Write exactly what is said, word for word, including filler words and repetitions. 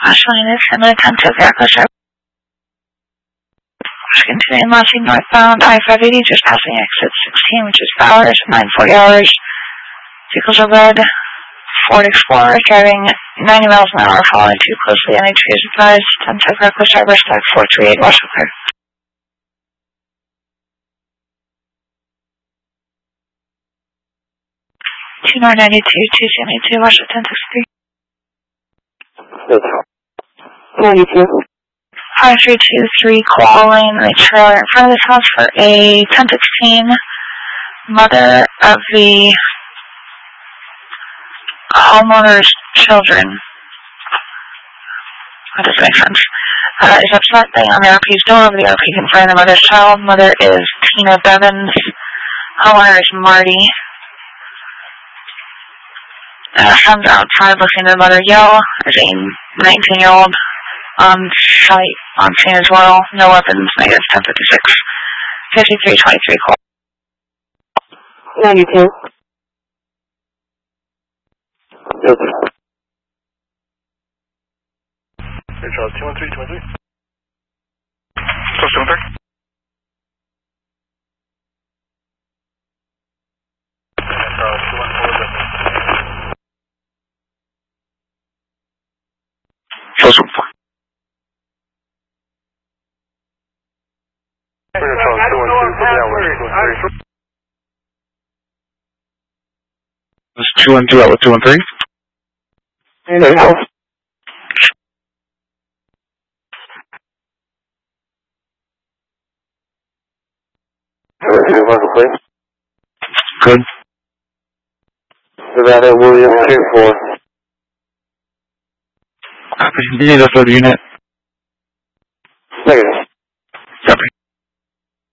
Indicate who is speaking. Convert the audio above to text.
Speaker 1: Ashline is in the ten to Veracruz Drive. Continuing launching northbound I five eighty, just passing exit sixteen, which is Bowers, nine forty hours. Vehicles are red. Ford Explorer driving ninety miles an hour, following too closely. N H P is advised. ten to Veracruz Drive, stack four three eight, Washington clear. two nine ninety-two, two seventy-two, Washington sixty-three.
Speaker 2: ninety-two.
Speaker 1: five three two three, calling the trailer in front of this house for a ten sixteen, mother of the homeowner's children. That doesn't make sense. Uh, is upset, bang on the R P's door. Over the R P confirming the mother's child. Mother is Tina Bevins. Homeowner is Marty. Uh, son's outside listening to the mother yell. There's a nineteen-year-old on site, on scene as well. No weapons, negative ten fifty-six. fifty-three twenty-three call.
Speaker 2: ninety-two.
Speaker 3: Yes. Hey, Charles, two one three, two one three. Charles, two one three. Charles, two one four. Charles, one four. Charles, two one two, for the hour, two one three. This is two one two, outlet two one three.
Speaker 2: Hey, no help.
Speaker 3: Good.
Speaker 2: Savannah Williams, two four.
Speaker 3: You need a third unit.
Speaker 2: Negative.